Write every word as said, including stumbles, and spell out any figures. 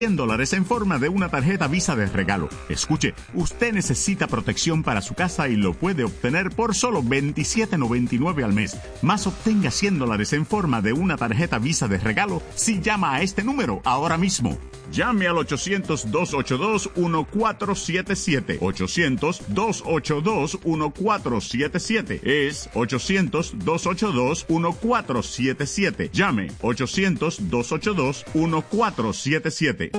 cien dólares en forma de una tarjeta Visa de regalo. Escuche, usted necesita protección para su casa y lo puede obtener por solo veintisiete noventa y nueve al mes. Más obtenga cien dólares en forma de una tarjeta Visa de regalo si llama a este número ahora mismo. Llame al ochocientos, dos ocho dos, uno cuatro siete siete. ochocientos, dos ocho dos, uno cuatro siete siete. Es ochocientos, dos ocho dos, uno cuatro siete siete. Llame ochocientos, dos ocho dos, uno cuatro siete siete.